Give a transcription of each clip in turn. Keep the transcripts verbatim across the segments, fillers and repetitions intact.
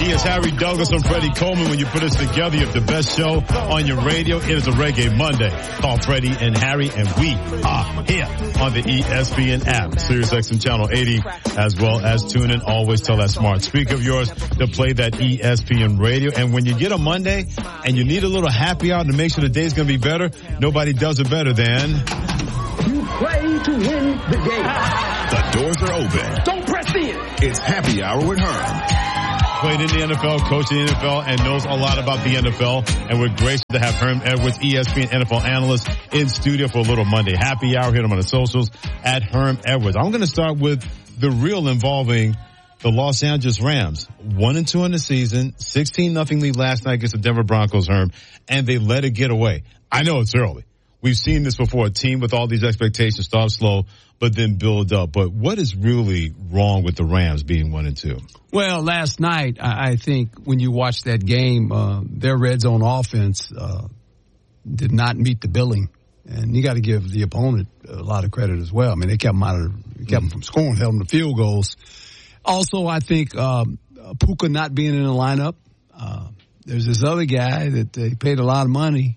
He is Harry Douglas and Freddie Coleman. When you put us together, you have the best show on your radio. It is a Reggae Monday. Call Freddie and Harry, and we are here on the E S P N app, Sirius X M Channel eighty, as well as tune in. Always tell that smart speaker of yours to play that E S P N radio. And when you get a Monday and you need a little happy hour to make sure the day's going to be better, nobody does it better than... You play to win the game. The doors are open. Don't press in. It's Happy Hour with Herm. Played in the N F L, coached in the N F L, and knows a lot about the N F L. And we're graced to have Herm Edwards, E S P N N F L analyst, in studio for a little Monday Happy Hour. Hit him on the socials at Herm Edwards. I'm going to start with the real involving the Los Angeles Rams. One and two in the season, sixteen nothing lead last night against the Denver Broncos, Herm, and they let it get away. I know it's early. We've seen this before. A team with all these expectations start slow, but then build up. But what is really wrong with the Rams being one and two? Well, last night, I, I think when you watch that game, uh, their red zone offense uh, did not meet the billing. And you got to give the opponent a lot of credit as well. I mean, they kept them out of, kept them from scoring, held them to field goals. Also, I think um, Puka not being in the lineup. Uh, there's this other guy that they uh, paid a lot of money.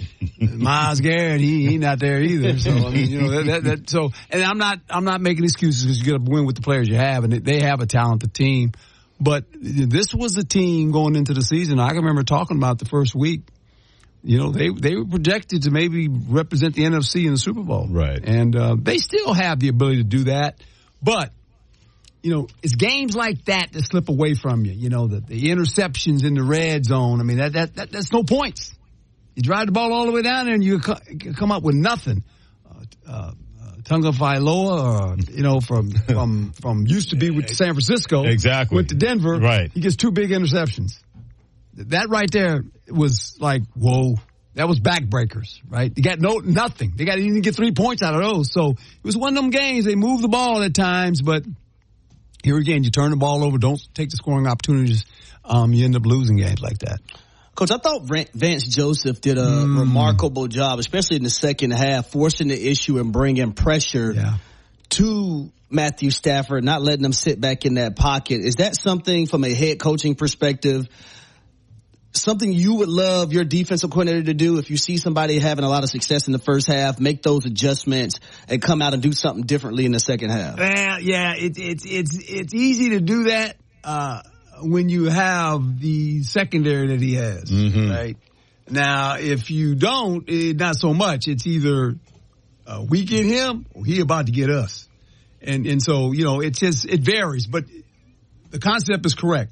Myles Garrett, he he not there either. So I mean, you know that, that, that so. And I'm not I'm not making excuses because you got to win with the players you have, and they have a talented team. But this was a team going into the season. I can remember talking about the first week. You know, they they were projected to maybe represent the N F C in the Super Bowl, right? And uh, they still have the ability to do that, but. You know, it's games like that that slip away from you. You know, the, the interceptions in the red zone. I mean, that, that that that's no points. You drive the ball all the way down there and you come up with nothing. Uh, uh, Tunga Failoa, or, you know, from from from used to be with San Francisco, exactly, went to Denver. Right, he gets two big interceptions. That right there was like, whoa. That was backbreakers, right? They got no nothing. They got to even get three points out of those. So it was one of them games. They moved the ball at times, but. Here again, you turn the ball over, don't take the scoring opportunities, um, you end up losing games like that. Coach, I thought Vance Joseph did a mm. remarkable job, especially in the second half, forcing the issue and bringing pressure yeah. to Matthew Stafford, not letting him sit back in that pocket. Is that something from a head coaching perspective, something you would love your defensive coordinator to do if you see somebody having a lot of success in the first half, make those adjustments and come out and do something differently in the second half? Well, yeah, it's it's it's it's easy to do that uh, when you have the secondary that he has, mm-hmm. right? Now, if you don't, it, not so much. It's either uh, we get him or he about to get us, and and so you know it's just it varies, but the concept is correct.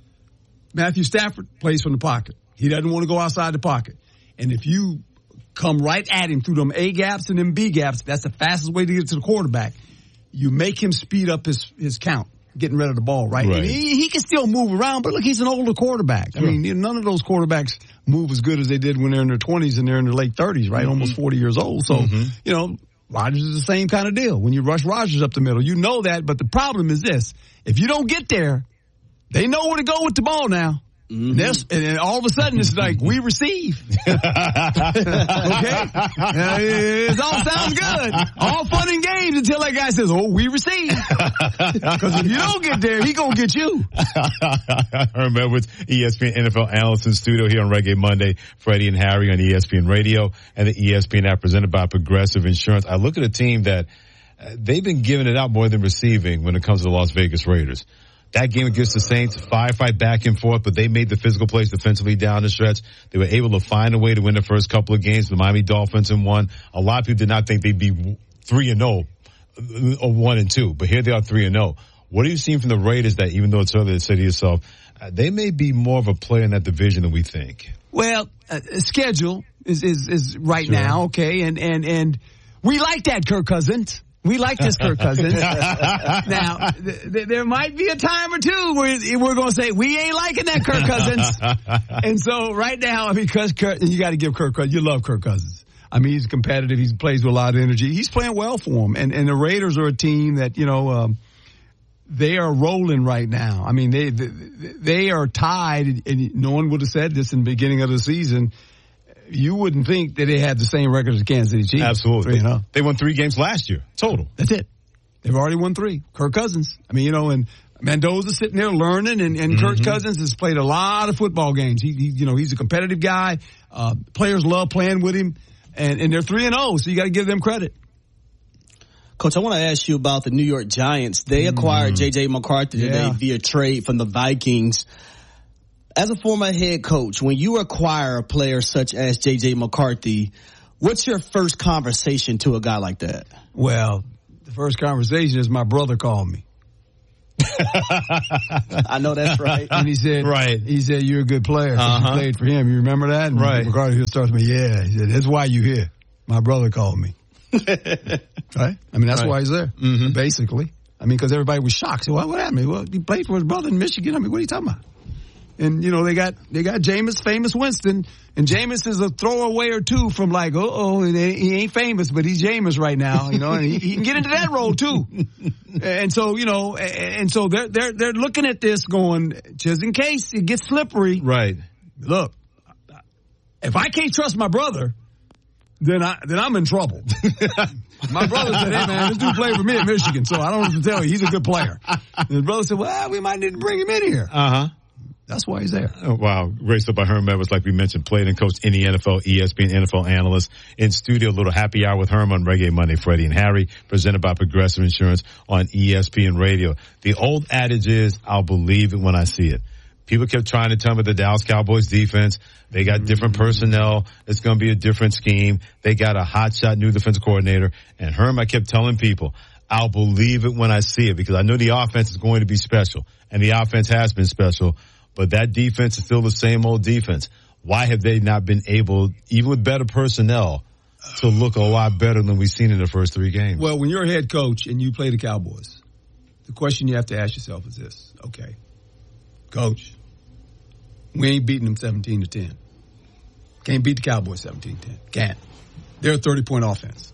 Matthew Stafford plays from the pocket. He doesn't want to go outside the pocket. And if you come right at him through them A gaps and them B gaps, that's the fastest way to get to the quarterback. You make him speed up his, his count, getting rid of the ball, right? right. And he, he can still move around, but look, he's an older quarterback. Sure. I mean, none of those quarterbacks move as good as they did when they're in their twenties and they're in their late thirties, right? Mm-hmm. Almost forty years old. So, mm-hmm. you know, Rodgers is the same kind of deal. When you rush Rodgers up the middle, you know that. But the problem is this. If you don't get there, they know where to go with the ball now. Mm-hmm. And, and all of a sudden, it's like, we receive. Okay? Uh, it all sounds good. All fun and games until that guy says, oh, we receive. Because if you don't get there, he going to get you. Herm Edwards, E S P N N F L analyst in studio here on Reggae Monday. Freddie and Harry on E S P N Radio and the E S P N app presented by Progressive Insurance. I look at a team that uh, they've been giving it out more than receiving when it comes to the Las Vegas Raiders. That game against the Saints, firefight back and forth, but they made the physical plays defensively down the stretch. They were able to find a way to win the first couple of games. The Miami Dolphins in one. A lot of people did not think they'd be three and zero or one and two, but here they are three and zero. What are you seeing from the Raiders that, even though it's early to say to yourself, uh, they may be more of a player in that division than we think? Well, uh, schedule is is is right sure. now, okay, and and and we like that, Kirk Cousins. We like this Kirk Cousins. Now, th- th- there might be a time or two where we're going to say, we ain't liking that Kirk Cousins. And so right now, because Kirk, you got to give Kirk Cousins, you love Kirk Cousins. I mean, he's competitive. He plays with a lot of energy. He's playing well for him. And, and the Raiders are a team that, you know, um, they are rolling right now. I mean, they, they, they are tied, and no one would have said this in the beginning of the season. You wouldn't think that they had the same record as the Kansas City Chiefs. Absolutely. Three, they won three games last year, total. That's it. They've already won three. Kirk Cousins. I mean, you know, and Mendoza's sitting there learning, and, and mm-hmm. Kirk Cousins has played a lot of football games. He, he you know, he's a competitive guy. Uh, players love playing with him, and, and they're three and oh, so you got to give them credit. Coach, I want to ask you about the New York Giants. They acquired mm. J J. McCarthy today yeah. via trade from the Vikings. As a former head coach, when you acquire a player such as J J. McCarthy, what's your first conversation to a guy like that? Well, the first conversation is my brother called me. I know that's right. And he said, right. He said, you're a good player. Uh-huh. You played for him. You remember that? And right. McCarthy starts me, yeah. He said, that's why you here. My brother called me. Right? I mean, that's right. why he's there, mm-hmm. basically. I mean, because everybody was shocked. So what, what happened? Well, he played for his brother in Michigan. I mean, what are you talking about? And, you know, they got they got Jameis, famous Winston. And Jameis is a throwaway or two from like, uh-oh, he ain't famous, but he's Jameis right now, you know, and he, he can get into that role too. And so, you know, and so they're, they're, they're looking at this going, just in case it gets slippery. Right. Look, if I can't trust my brother, then I, then I'm in trouble. My brother said, hey man, this dude played for me at Michigan, so I don't have to tell you, he's a good player. And his brother said, well, we might need to bring him in here. Uh-huh. That's why he's there. Oh, wow. Great stuff by Herm Edwards, like we mentioned, played and coached in the N F L, E S P N N F L analyst. In studio, a little happy hour with Herm on Reggae Monday, Freddie and Harry, presented by Progressive Insurance on E S P N Radio. The old adage is, I'll believe it when I see it. People kept trying to tell me the Dallas Cowboys defense, they got different personnel. It's going to be a different scheme. They got a hotshot new defensive coordinator. And Herm, I kept telling people, I'll believe it when I see it, because I know the offense is going to be special. And the offense has been special. But that defense is still the same old defense. Why have they not been able, even with better personnel, to look a lot better than we've seen in the first three games? Well, when you're a head coach and you play the Cowboys, the question you have to ask yourself is this. Okay, coach, we ain't beating them seventeen to ten. Can't beat the Cowboys seventeen to ten. Can't. They're a thirty-point offense.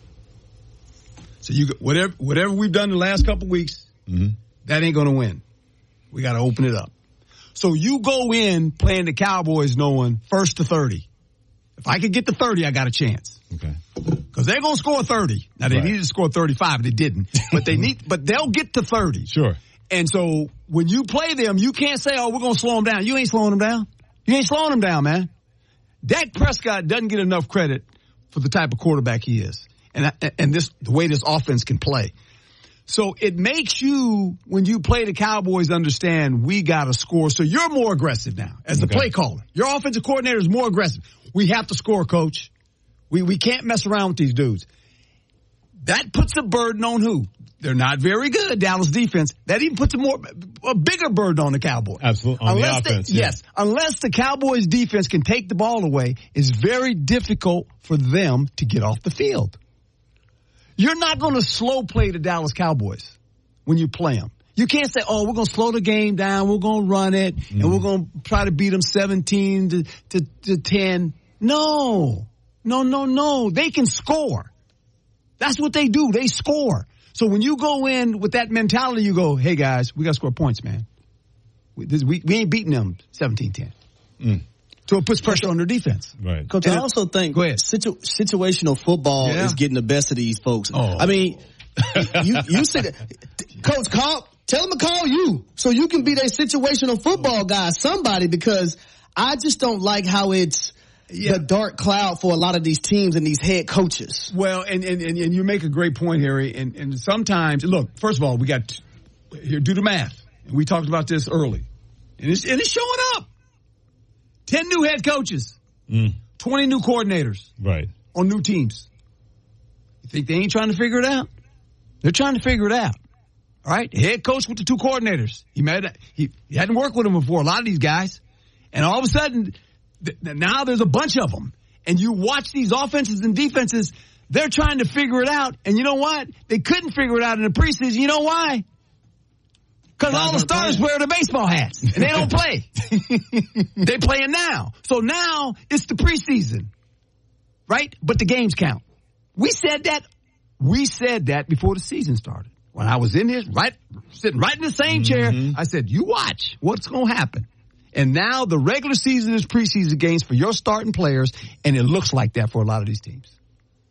So you whatever whatever we've done the last couple weeks, mm-hmm. that ain't going to win. We got to open it up. So you go in playing the Cowboys knowing first to thirty. If I could get to thirty, I got a chance. Okay. Because they're going to score thirty. Now, they right. needed to score thirty-five, but they didn't. But they need, but they'll get to thirty. Sure. And so when you play them, you can't say, oh, we're going to slow them down. You ain't slowing them down. You ain't slowing them down, man. Dak Prescott doesn't get enough credit for the type of quarterback he is. And, and this, the way this offense can play. So it makes you, when you play the Cowboys, understand we got to score. So you're more aggressive now as the okay. play caller. Your offensive coordinator is more aggressive. We have to score, coach. We we can't mess around with these dudes. That puts a burden on who? They're not very good, Dallas defense. That even puts a more a bigger burden on the Cowboys. Absolutely. On unless the offense, they, yeah. Yes. Unless the Cowboys defense can take the ball away, it's very difficult for them to get off the field. You're not going to slow play the Dallas Cowboys when you play them. You can't say, oh, we're going to slow the game down, we're going to run it, mm. and we're going to try to beat them seventeen to, to, to ten. No. No, no, no. They can score. That's what they do. They score. So when you go in with that mentality, you go, hey, guys, we got to score points, man. We, this, we, we ain't beating them seventeen ten. Mm. So it puts pressure on their defense. Right. Coach, I also think situ- situational football yeah. is getting the best of these folks. Oh. I mean, you you said, Coach, call, tell them to call you so you can be their situational football guy, somebody, because I just don't like how it's yeah. the dark cloud for a lot of these teams and these head coaches. Well, and, and, and, and you make a great point, Harry. And, and sometimes, look, first of all, we got, here, do the math. And we talked about this early. And it's, and it's showing up. Ten new head coaches, mm. twenty new coordinators, right, on new teams. You think they ain't trying to figure it out? They're trying to figure it out. All right, head coach with the two coordinators. He met. He, he hadn't worked with them before. A lot of these guys, and all of a sudden, th- now there's a bunch of them. And you watch these offenses and defenses. They're trying to figure it out. And you know what? They couldn't figure it out in the preseason. You know why? Because all the starters wear the baseball hats, and they don't play. They playing now. So now it's the preseason, right? But the games count. We said that. We said that before the season started. When I was in here, right, sitting right in the same chair, mm-hmm. I said, you watch what's going to happen. And now the regular season is preseason games for your starting players, and it looks like that for a lot of these teams.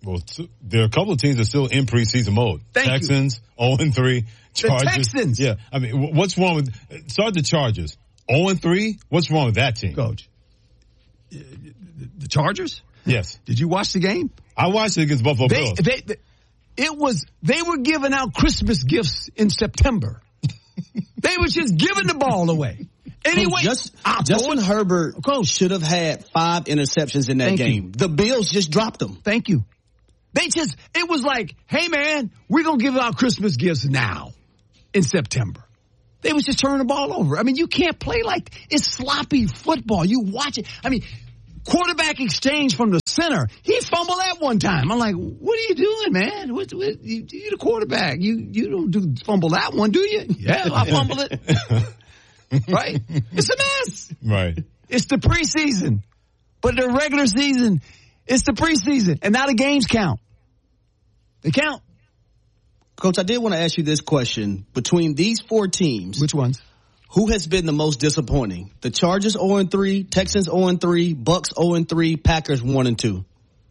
Well, t- there are a couple of teams that are still in preseason mode. Thank Texans, oh and three. Chargers. The Texans. Yeah. I mean, what's wrong with, start the Chargers. oh and three? What's wrong with that team? Coach. The Chargers? Yes. Did you watch the game? I watched it against Buffalo they, Bills. They, they, it was, they were giving out Christmas gifts in September. They were just giving the ball away. Anyway, just, Justin Herbert Coach, should have had five interceptions in that Thank game. You. The Bills just dropped them. Thank you. They just, it was like, hey man, we're going to give out Christmas gifts now in September. They was just turning the ball over. I mean, you can't play like, it's sloppy football. You watch it. I mean, quarterback exchange from the center. He fumbled that one time. I'm like, what are you doing, man? What, what, you, you're the quarterback. You you don't do fumble that one, do you? Yeah, I fumbled it. Right? It's a mess. Right. It's the preseason. But the regular season, it's the preseason. And now the games count. They count. Coach, I did want to ask you this question. Between these four teams. Which ones? Who has been the most disappointing? The Chargers oh and three, Texans oh and three, Bucks oh and three, Packers one and two.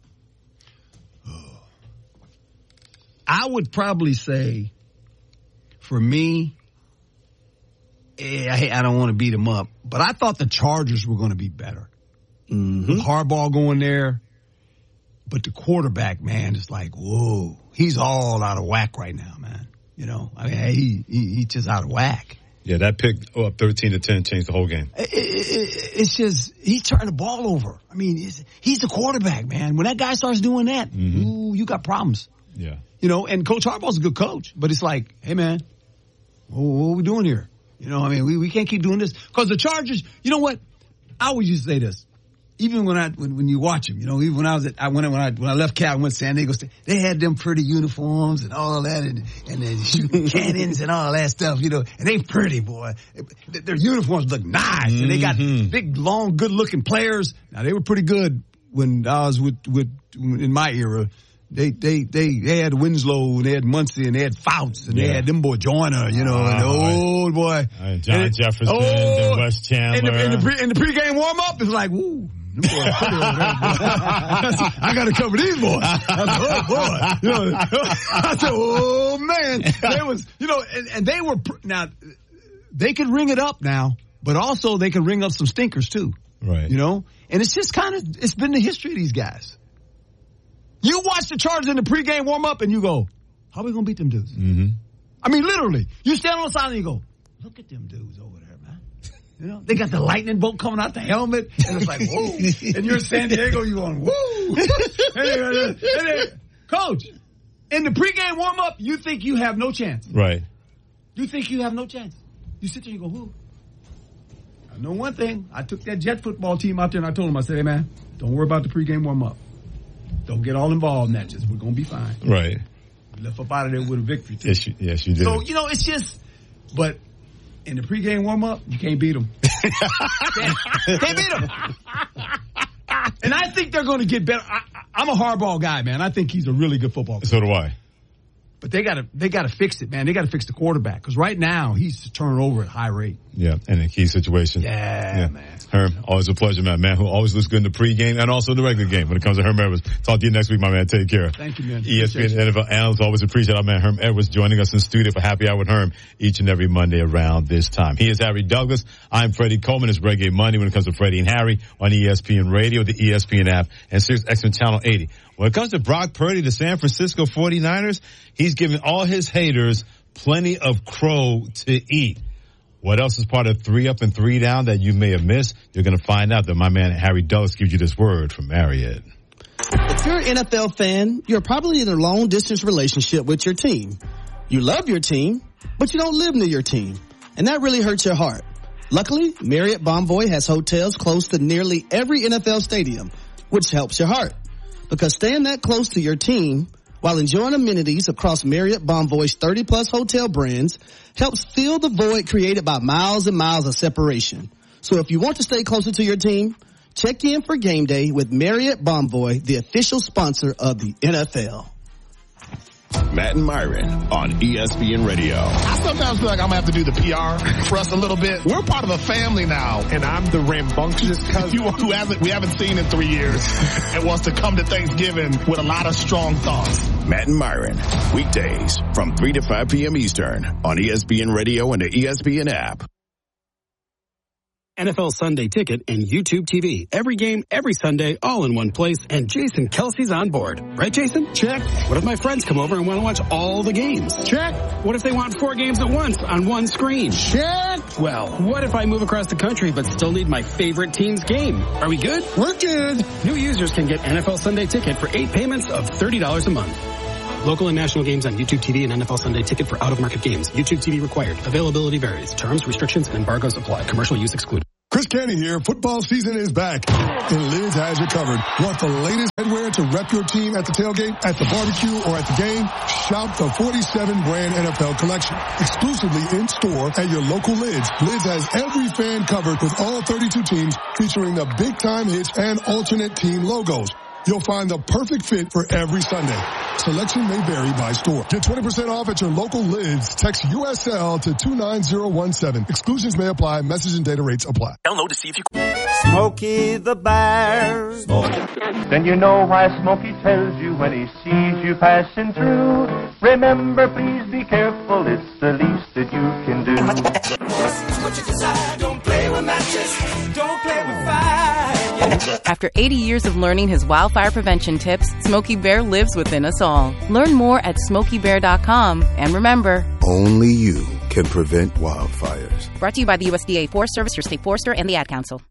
I would probably say, for me, I, I don't want to beat them up, but I thought the Chargers were going to be better. Mm-hmm. Harbaugh going there, but the quarterback, man, is like, whoa, he's all out of whack right now, man. You know, I mean, he, he he's just out of whack. Yeah, that pick oh, up thirteen to ten changed the whole game. It, it, it's just, he's turning the ball over. I mean, he's, he's the quarterback, man. When that guy starts doing that, mm-hmm. ooh, you got problems. Yeah. You know, and Coach Harbaugh's a good coach, but it's like, hey, man, what, what are we doing here? You know, I mean, we, we can't keep doing this. Because the Chargers, you know what? I always used to say this. Even when I when, when you watch them, you know, even when I was at I went when I when I left Cal and went to San Diego State, they had them pretty uniforms and all that, and and then shooting cannons and all that stuff, you know. And they pretty, boy. Their uniforms look nice, mm-hmm. and they got big, long, good-looking players. Now they were pretty good when I was with with in my era. They they they they had Winslow and they had Muncie and they had Fouts and yeah. they had them boy Joyner, you know, uh, and the old boy uh, John and, Jefferson oh, and Wes Chandler. And the, and the, pre, and the pregame warm up is like, woo. Them boys pretty over there, I got to cover these boys. I said, oh boy, you know, I said, oh man, they was, you know, and, and they were now they could ring it up now, but also they could ring up some stinkers too, right? You know, and it's just kind of it's been the history of these guys. You watch the Chargers in the pregame warm up and you go, how are we gonna beat them dudes? Mm-hmm. I mean, literally, you stand on the side and you go, look at them dudes over there, man. You know, they got the lightning bolt coming out the helmet, and it's like, whoa. And you're in San Diego, you're going, whoa. and then, and then, Coach, in the pregame warm-up, you think you have no chance. Right. You think you have no chance. You sit there and you go, whoa. I know one thing. I took that Jet football team out there, and I told them, I said, hey, man, don't worry about the pregame warm-up. Don't get all involved in that. Just, we're going to be fine. Right. We left up out of there with a victory team. Yes, you, yes, you did. So, you know, it's just, but in the pregame warm-up, you can't beat them. can't, can't beat them. And I think they're going to get better. I, I'm a Harbaugh guy, man. I think he's a really good football player. So do I. But they got to they got to fix it, man. They got to fix the quarterback because right now he's turning over at high rate. Yeah, in a key situation. Yeah, yeah. man. Herm, always a pleasure, man. Man who always looks good in the pregame and also the regular game when it comes to Herm Edwards. Talk to you next week, my man. Take care. Thank you, man. E S P N N F L analyst, always appreciate our man Herm Edwards joining us in the studio for Happy Hour with Herm each and every Monday around this time. He is Harry Douglas. I'm Freddie Coleman. It's Reggae Monday when it comes to Freddie and Harry on E S P N Radio, the E S P N app, and Sirius X M Channel eighty. When it comes to Brock Purdy, the San Francisco forty-niners, he's giving all his haters plenty of crow to eat. What else is part of three up and three down that you may have missed? You're going to find out that my man Harry Douglas gives you this word from Marriott. If you're an N F L fan, you're probably in a long-distance relationship with your team. You love your team, but you don't live near your team, and that really hurts your heart. Luckily, Marriott Bonvoy has hotels close to nearly every N F L stadium, which helps your heart. Because staying that close to your team while enjoying amenities across Marriott Bonvoy's thirty-plus hotel brands helps fill the void created by miles and miles of separation. So if you want to stay closer to your team, check in for game day with Marriott Bonvoy, the official sponsor of the N F L. Matt and Myron on E S P N Radio. I sometimes feel like I'm going to have to do the P R for us a little bit. We're part of a family now. And I'm the rambunctious cousin. You who hasn't, we haven't seen in three years and wants to come to Thanksgiving with a lot of strong thoughts. Matt and Myron, weekdays from three to five p.m. Eastern on E S P N Radio and the E S P N app. N F L Sunday Ticket and YouTube T V. Every game, every Sunday, all in one place. And Jason Kelsey's on board. Right, Jason? Check. What if my friends come over and want to watch all the games? Check. What if they want four games at once on one screen? Check. Well, what if I move across the country but still need my favorite team's game? Are we good? We're good. New users can get N F L Sunday Ticket for eight payments of thirty dollars a month. Local and national games on YouTube T V and N F L Sunday Ticket for out-of-market games. YouTube T V required. Availability varies. Terms, restrictions, and embargoes apply. Commercial use excluded. Chris Canty here. Football season is back, and Lids has you covered. Want the latest headwear to rep your team at the tailgate, at the barbecue, or at the game? Shop the forty-seven brand N F L collection, exclusively in store at your local Lids. Lids has every fan covered with all thirty-two teams, featuring the big time hits and alternate team logos. You'll find the perfect fit for every Sunday. Selection may vary by store. Get twenty percent off at your local Lids. Text U S L to two nine zero one seven. Exclusions may apply. Message and data rates apply. Download to see if you... Smokey the Bear. Then you know why Smokey tells you when he sees you passing through. Remember, please be careful. It's the least that you can do. What you decide, don't play with matches. Don't play with fire. After eighty years of learning his wildfire prevention tips, Smokey Bear lives within us all. Learn more at smokey bear dot com. And remember, only you can prevent wildfires. Brought to you by the U S D A Forest Service, your state forester, and the Ad Council.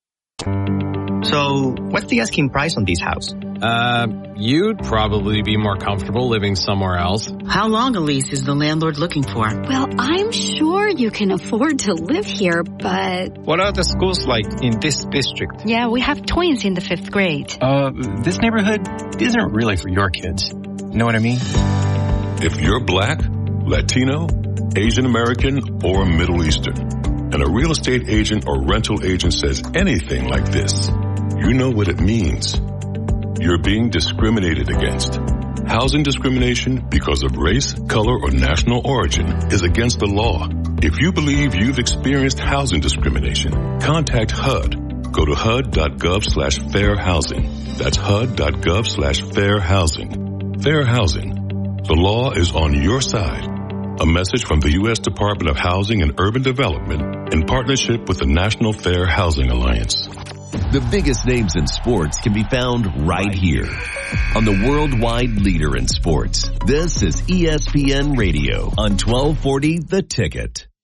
So, what's the asking price on this house? Uh, you'd probably be more comfortable living somewhere else. How long a lease is the landlord looking for? Well, I'm sure you can afford to live here, but... What are the schools like in this district? Yeah, we have twins in the fifth grade. Uh, this neighborhood isn't really for your kids. You know what I mean? If you're black, Latino, Asian American, or Middle Eastern, and a real estate agent or rental agent says anything like this, you know what it means. You're being discriminated against. Housing discrimination because of race, color, or national origin is against the law. If you believe you've experienced housing discrimination, contact H U D. Go to H U D dot gov slash fair housing. That's H U D dot gov slash fair housing. Fair housing. The law is on your side. A message from the U S Department of Housing and Urban Development in partnership with the National Fair Housing Alliance. The biggest names in sports can be found right here on the worldwide leader in sports. This is E S P N Radio on twelve forty The Ticket.